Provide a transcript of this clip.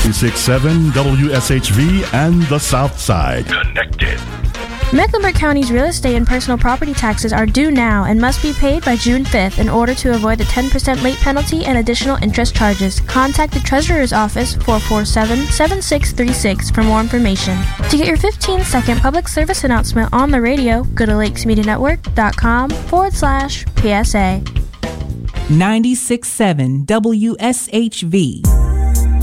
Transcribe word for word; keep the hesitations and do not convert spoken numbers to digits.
ninety-six point seven W S H V and the South Side. Connected. Mecklenburg County's real estate and personal property taxes are due now and must be paid by June fifth in order to avoid the ten percent late penalty and additional interest charges. Contact the Treasurer's Office four four seven, seven six three six for more information. To get your fifteen second public service announcement on the radio, go to lakesmedianetwork.com forward slash PSA. ninety-six point seven W S H V.